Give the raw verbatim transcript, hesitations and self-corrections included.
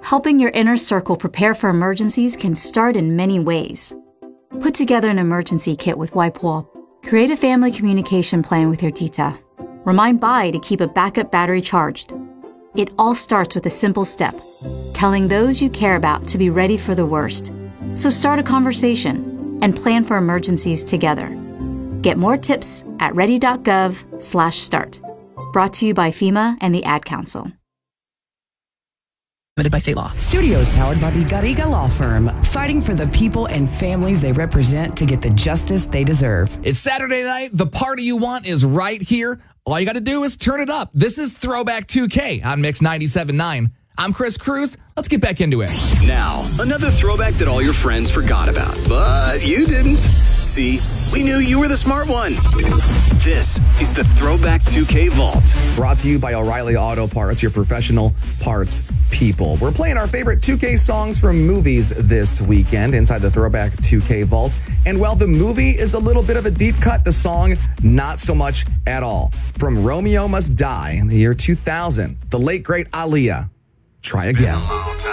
Helping your inner circle prepare for emergencies can start in many ways. Put together an emergency kit with Wipeool. Create a family communication plan with your tita. Remind Bai to keep a backup battery charged. It all starts with a simple step, telling those you care about to be ready for the worst. So start a conversation and plan for emergencies together. Get more tips at ready.gov slash start. Brought to you by FEMA and the Ad Council. Limited by state law. Studios powered by the Garriga Law Firm, fighting for the people and families they represent to get the justice they deserve. It's Saturday night. The party you want is right here. All you got to do is turn it up. This is Throwback two K on Mix ninety-seven point nine. I'm Chris Cruz. Let's get back into it. Now, another throwback that all your friends forgot about, but you didn't. See, we knew you were the smart one. This is the Throwback two K Vault. Brought to you by O'Reilly Auto Parts, your professional parts people. We're playing our favorite two K songs from movies this weekend inside the Throwback two K Vault. And while the movie is a little bit of a deep cut, the song, not so much at all. From Romeo Must Die in the year two thousand, the late, great Aaliyah. Try Again.